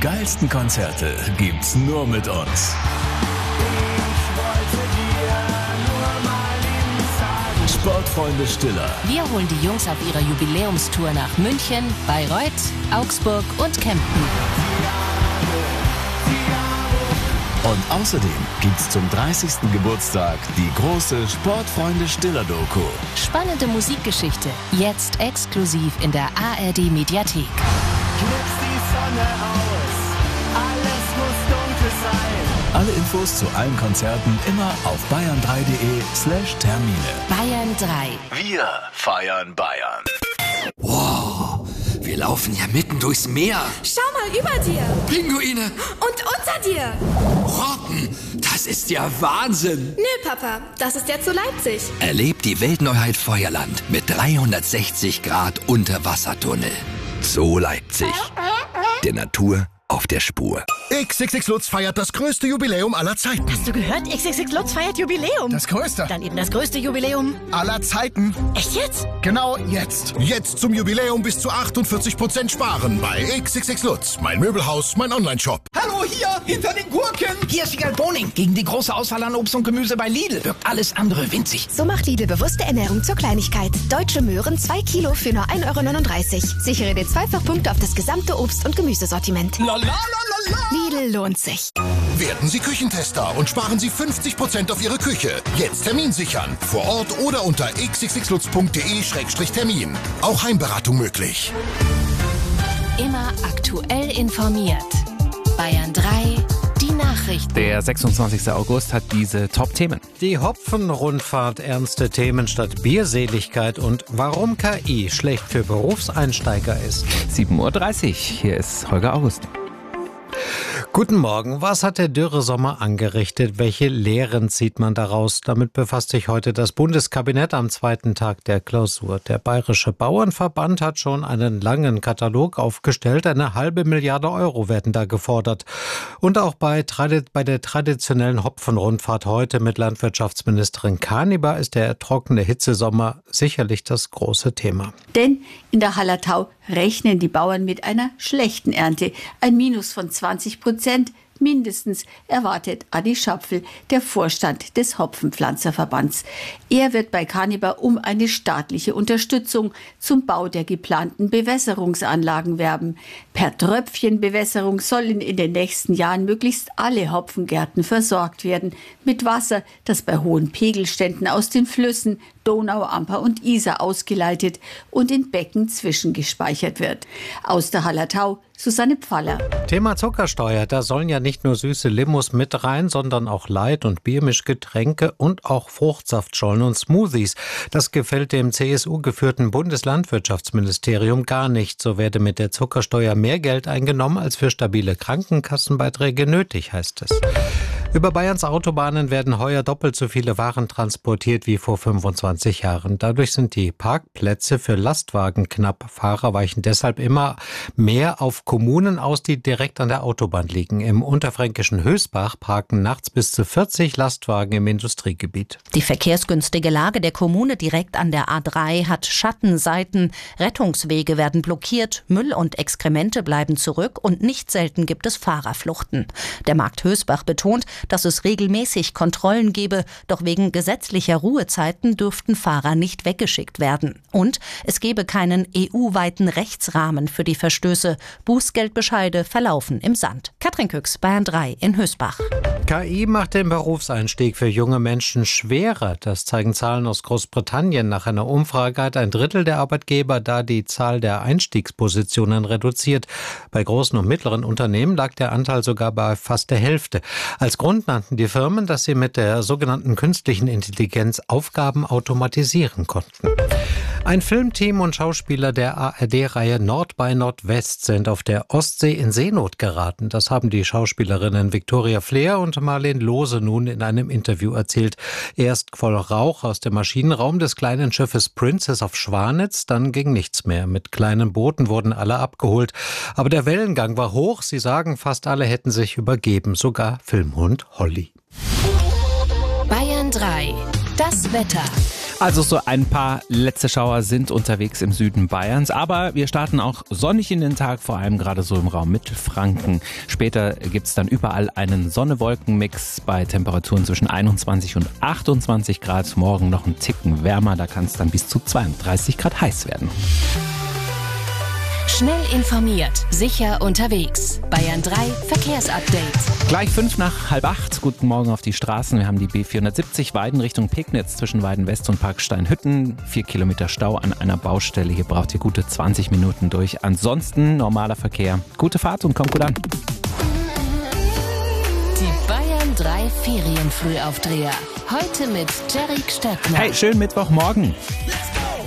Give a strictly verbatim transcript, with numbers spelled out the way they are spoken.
geilsten Konzerte gibt's nur mit uns. Sportfreunde Stiller. Wir holen die Jungs auf ihrer Jubiläumstour nach München, Bayreuth, Augsburg und Kempten. Und außerdem gibt's zum dreißigsten Geburtstag die große Sportfreunde Stiller Doku. Spannende Musikgeschichte, jetzt exklusiv in der A R D-Mediathek. Knipst die Sonne aus, alles muss dunkel sein. Alle Infos zu allen Konzerten immer auf bayern drei punkt de slash Termine. Bayern drei. Wir feiern Bayern. Wow, wir laufen ja mitten durchs Meer. Schau mal über dir. Pinguine. Und unter dir. Robben, das ist ja Wahnsinn. Nö, Papa, das ist ja zu Leipzig. Erlebt die Weltneuheit Feuerland mit dreihundertsechzig Grad Unterwassertunnel. So Leipzig. Der Natur auf der Spur. X X X Lutz feiert das größte Jubiläum aller Zeiten. Hast du gehört? X X X Lutz feiert Jubiläum. Das größte. Dann eben das größte Jubiläum aller Zeiten. Echt jetzt? Genau jetzt. Jetzt zum Jubiläum bis zu achtundvierzig Prozent sparen bei X X X Lutz. Mein Möbelhaus, mein Online-Shop. Hallo, hier, hinter den Gurken. Hier ist Egal Boning. Gegen die große Auswahl an Obst und Gemüse bei Lidl wirkt alles andere winzig. So macht Lidl bewusste Ernährung zur Kleinigkeit. Deutsche Möhren zwei Kilo für nur ein Euro neununddreißig. Sichere dir Zweifachpunkte auf das gesamte Obst- und Gemüsesortiment. La la la la la. Lidl lohnt sich. Werden Sie Küchentester und sparen Sie fünfzig Prozent auf Ihre Küche. Jetzt Termin sichern. Vor Ort oder unter x x x lutz punkt de Schrägstrich Termin. Auch Heimberatung möglich. Immer aktuell informiert. Bayern drei, die Nachrichten. Der sechsundzwanzigste August hat diese Top-Themen. Die Hopfenrundfahrt, ernste Themen statt Bierseligkeit und warum K I schlecht für Berufseinsteiger ist. sieben Uhr dreißig, hier ist Holger August. Guten Morgen. Was hat der Dürresommer angerichtet? Welche Lehren zieht man daraus? Damit befasst sich heute das Bundeskabinett am zweiten Tag der Klausur. Der Bayerische Bauernverband hat schon einen langen Katalog aufgestellt. Eine halbe Milliarde Euro werden da gefordert. Und auch bei, bei der traditionellen Hopfenrundfahrt heute mit Landwirtschaftsministerin Kaniber ist der trockene Hitzesommer sicherlich das große Thema. Denn in der Hallertau rechnen die Bauern mit einer schlechten Ernte. Ein Minus von zwanzig Prozent mindestens erwartet Adi Schapfel, der Vorstand des Hopfenpflanzerverbands. Er wird bei Kaniber um eine staatliche Unterstützung zum Bau der geplanten Bewässerungsanlagen werben. Per Tröpfchenbewässerung sollen in den nächsten Jahren möglichst alle Hopfengärten versorgt werden mit Wasser, das bei hohen Pegelständen aus den Flüssen Donau, Amper und Isar ausgeleitet und in Becken zwischengespeichert wird. Aus der Hallertau Susanne Pfaller. Thema Zuckersteuer. Da sollen ja nicht nur süße Limos mit rein, sondern auch Light- und Biermischgetränke und auch Fruchtsaftschollen und Smoothies. Das gefällt dem C S U-geführten Bundeslandwirtschaftsministerium gar nicht. So werde mit der Zuckersteuer mehr Geld eingenommen, als für stabile Krankenkassenbeiträge nötig, heißt es. Über Bayerns Autobahnen werden heuer doppelt so viele Waren transportiert wie vor fünfundzwanzig Jahren. Dadurch sind die Parkplätze für Lastwagen knapp. Fahrer weichen deshalb immer mehr auf Kommunen aus, die direkt an der Autobahn liegen. Im unterfränkischen Hösbach parken nachts bis zu vierzig Lastwagen im Industriegebiet. Die verkehrsgünstige Lage der Kommune direkt an der A drei hat Schattenseiten. Rettungswege werden blockiert, Müll und Exkremente bleiben zurück und nicht selten gibt es Fahrerfluchten. Der Markt Hösbach betont, dass es regelmäßig Kontrollen gebe, doch wegen gesetzlicher Ruhezeiten dürften Fahrer nicht weggeschickt werden. Und es gebe keinen E U-weiten Rechtsrahmen für die Verstöße. Bußgeldbescheide verlaufen im Sand. Katrin Küchs, Bayern drei in Hösbach. K I macht den Berufseinstieg für junge Menschen schwerer. Das zeigen Zahlen aus Großbritannien. Nach einer Umfrage hat ein Drittel der Arbeitgeber da die Zahl der Einstiegspositionen reduziert. Bei großen und mittleren Unternehmen lag der Anteil sogar bei fast der Hälfte. Als Grund nannten die Firmen, dass sie mit der sogenannten künstlichen Intelligenz Aufgaben automatisieren konnten. Ein Filmteam und Schauspieler der A R D-Reihe Nord bei Nordwest sind auf der Ostsee in Seenot geraten. Das haben die Schauspielerinnen Viktoria Flair und Marlene Lohse nun in einem Interview erzählt. Erst voll Rauch aus dem Maschinenraum des kleinen Schiffes Princess of Schwanitz, dann ging nichts mehr. Mit kleinen Booten wurden alle abgeholt. Aber der Wellengang war hoch. Sie sagen, fast alle hätten sich übergeben, sogar Filmhund Holly. Bayern drei. Das Wetter. Also so ein paar letzte Schauer sind unterwegs im Süden Bayerns, aber wir starten auch sonnig in den Tag, vor allem gerade so im Raum Mittelfranken. Später gibt's dann überall einen Sonne-Wolken-Mix bei Temperaturen zwischen einundzwanzig und achtundzwanzig Grad. Morgen noch ein Ticken wärmer, da kann es dann bis zu zweiunddreißig Grad heiß werden. Schnell informiert, sicher unterwegs. Bayern drei Verkehrsupdate. Gleich fünf nach halb acht. Guten Morgen auf die Straßen. Wir haben die B vierhundertsiebzig Weiden Richtung Pegnitz zwischen Weiden West und Parksteinhütten. Vier Kilometer Stau an einer Baustelle. Hier braucht ihr gute zwanzig Minuten durch. Ansonsten normaler Verkehr. Gute Fahrt und kommt gut an. Die Bayern drei Ferienfrühaufdreher. Heute mit Jerry Stöckner. Hey, schönen Mittwochmorgen.